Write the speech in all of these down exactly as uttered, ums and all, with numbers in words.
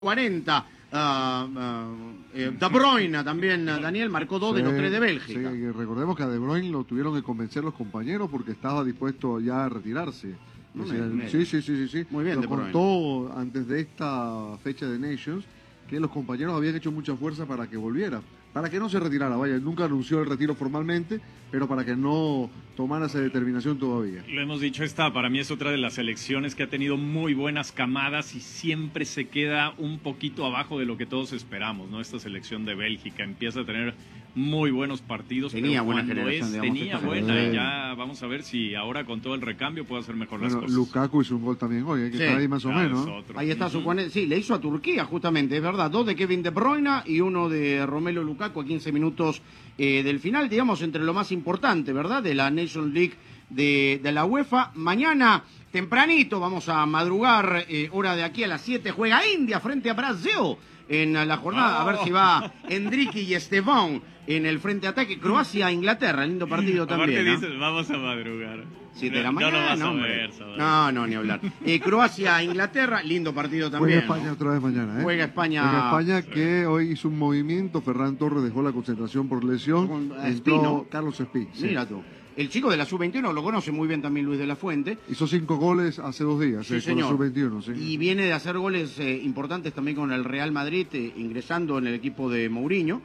cuarenta. Uh, uh, eh, De Bruyne también, Daniel, marcó dos sí, de los tres de Bélgica. Sí, recordemos que a De Bruyne lo tuvieron que convencer los compañeros porque estaba dispuesto ya a retirarse. Muy o sea, bien, sí, sí, sí, sí, sí. Muy bien, lo De Bruyne. contó antes de esta fecha de Nations que los compañeros habían hecho mucha fuerza para que volviera, para que no se retirara, vaya, nunca anunció el retiro formalmente, pero para que no tomara esa determinación todavía. Lo hemos dicho, esta para mí es otra de las selecciones que ha tenido muy buenas camadas y siempre se queda un poquito abajo de lo que todos esperamos, ¿no? Esta selección de Bélgica empieza a tener muy buenos partidos. Tenía pero buena cuando generación, es, digamos, tenía esta buena, generación. y ya vamos a ver si ahora con todo el recambio puede hacer mejor Bueno, las cosas. Lukaku hizo un gol también hoy, ¿eh? que Sí. está ahí más o Claro, menos. es ¿no? otro. Ahí está Uh-huh. su cuarenta. Sí, le hizo a Turquía justamente, es verdad. Dos de Kevin De Bruyne y uno de Romelu Lukaku a quince minutos eh, del final, digamos, entre lo más importante, ¿verdad? De la Nations League de, de la UEFA. Mañana, tempranito, vamos a madrugar, eh, hora de aquí a las siete, juega India frente a Brasil en la jornada. Oh. A ver si va Endrique y Estevão en el frente ataque. Croacia-Inglaterra, lindo partido también. Aparte ¿no? dices, vamos a madrugar. Siete de la No, mañana, no lo vas a hombre. ver, Salvador. No, no, ni hablar. Eh, Croacia-Inglaterra, lindo partido Juega también. España ¿no? otra vez mañana, ¿eh? Juega España. Juega España Sí. que hoy hizo un movimiento. Ferran Torres dejó la concentración por lesión. Con Entró Espino. Carlos Espí. sí. Mira tú. El chico de la sub veintiuno lo conoce muy bien también Luis de la Fuente. Hizo cinco goles hace dos días, Sí, eh, con señor. la sub veintiuno. Sí. Y viene de hacer goles eh, importantes también con el Real Madrid, eh, ingresando en el equipo de Mourinho.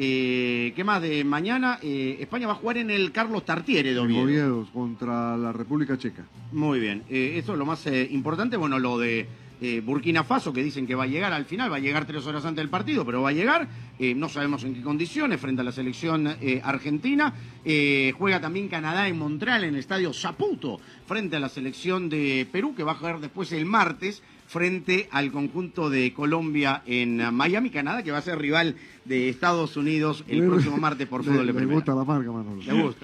Eh, ¿Qué más de mañana? Eh, España va a jugar en el Carlos Tartiere de En Oviedo. Oviedo contra la República Checa. Muy bien. Eh, eso es lo más eh, importante. Bueno, lo de eh, Burkina Faso, que dicen que va a llegar al final, va a llegar tres horas antes del partido, pero va a llegar. Eh, no sabemos en qué condiciones, frente a la selección eh, argentina. Eh, juega también Canadá en Montreal, en el estadio Saputo, frente a la selección de Perú, que va a jugar después el martes, frente al conjunto de Colombia en uh, Miami, Canadá, que va a ser rival de Estados Unidos el Me- próximo martes por fútbol de Me primera. gusta la marca, Manolo. ¿Le gusta?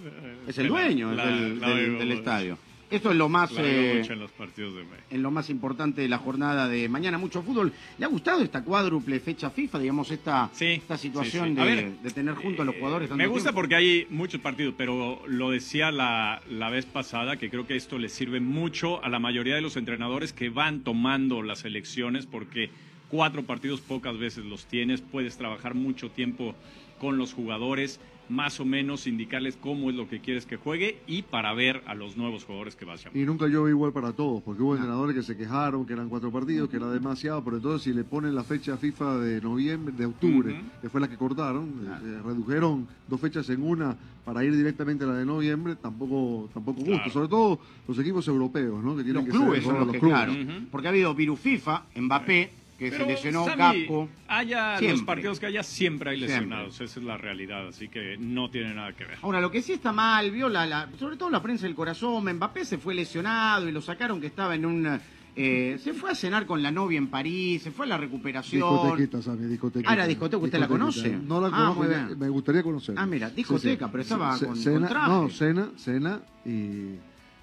Es el dueño es La- del, la del- oigo del mucho. estadio. Esto es lo más La veo eh, mucho en los partidos de México. en lo más importante de la jornada de mañana. Mucho fútbol. ¿Le ha gustado esta cuádruple fecha FIFA? Digamos, esta, Sí, esta situación sí, sí. De, A ver, de tener junto a los jugadores tanto Me gusta tiempo? porque hay muchos partidos, pero lo decía la, la vez pasada, que creo que esto le sirve mucho a la mayoría de los entrenadores que van tomando las elecciones, porque cuatro partidos pocas veces los tienes, puedes trabajar mucho tiempo con los jugadores, más o menos indicarles cómo es lo que quieres que juegue y para ver a los nuevos jugadores que vas a llamar. Y nunca yo vi igual para todos, porque hubo entrenadores que se quejaron, que eran cuatro partidos, que era demasiado, pero entonces si le ponen la fecha FIFA de noviembre, de octubre, Ujú. que fue la que cortaron, Claro. eh, redujeron dos fechas en una para ir directamente a la de noviembre, tampoco tampoco gusta, Claro. sobre todo los equipos europeos, ¿no? Que tienen Los que clubes ser son todos los que, clubes. claro. Ujú. Porque ha habido virus FIFA, Mbappé, que Pero, se lesionó, Xavi, Capo. haya Siempre. los partidos que haya, siempre hay Siempre. lesionados, esa es la realidad, así que no tiene nada que ver. Ahora, lo que sí está mal, vio la, la- sobre todo la prensa del corazón, Mbappé se fue lesionado y lo sacaron que estaba en un... eh, se fue a cenar con la novia en París, se fue a la recuperación. Discotequita, ¿sabe? Discotequita. Ah, la discoteca, ¿usted la Discotequita. conoce? No la Ah, conozco, muy ya- bien. me gustaría conocerla. Ah, mira, discoteca, pero estaba con- cena, con traje. No, cena, cena y eh,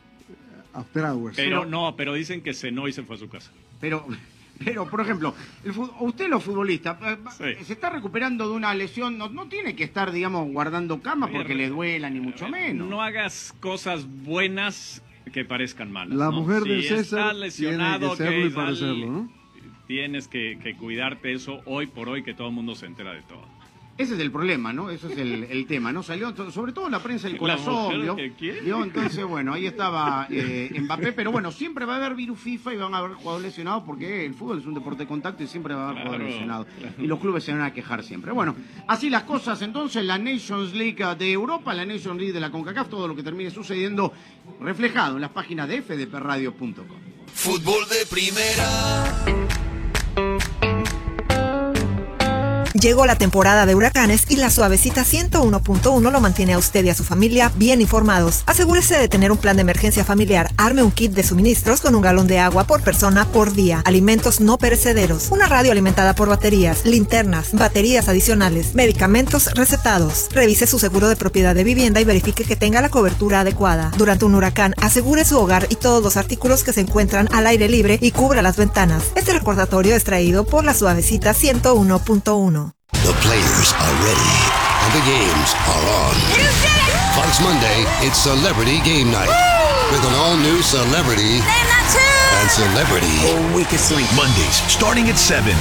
after hours. Pero Pero- no, pero dicen que cenó y se fue a su casa. Pero, pero por ejemplo, el fut- usted los futbolistas, eh, Sí. se está recuperando de una lesión, no, no tiene que estar, digamos, guardando cama Oye, porque le duela, ni mucho menos. No hagas cosas buenas que parezcan malas. La ¿no? mujer si del César estás tiene lesionado, que serlo y ok, dale, parecerlo, ¿no? Tienes que, que cuidarte eso hoy por hoy, que todo el mundo se entera de todo. Ese es el problema, ¿no? Ese es el, el tema, ¿no? Salió to- sobre todo la prensa del La corazón, mujer ¿vio? que quiere. ¿Vio? Entonces, bueno, ahí estaba eh, Mbappé, pero bueno, siempre va a haber virus FIFA y van a haber jugadores lesionados porque el fútbol es un deporte de contacto y siempre va a haber Claro, jugadores lesionados. claro. Y los clubes se van a quejar siempre. Bueno, así las cosas entonces, la Nations League de Europa, la Nations League de la CONCACAF, todo lo que termine sucediendo reflejado en las páginas de f d p radio punto com. Fútbol de primera. Llegó la temporada de huracanes y la Suavecita ciento uno punto uno lo mantiene a usted y a su familia bien informados. Asegúrese de tener un plan de emergencia familiar. Arme un kit de suministros con un galón de agua por persona por día. Alimentos no perecederos. Una radio alimentada por baterías, linternas, baterías adicionales, medicamentos recetados. Revise su seguro de propiedad de vivienda y verifique que tenga la cobertura adecuada. Durante un huracán, asegure su hogar y todos los artículos que se encuentran al aire libre y cubra las ventanas. Este recordatorio es traído por la Suavecita ciento uno punto uno. The players are ready and the games are on. Fox Monday, it's Celebrity Game Night. With an all-new celebrity And celebrity. Oh, we can swing. Mondays, starting at seven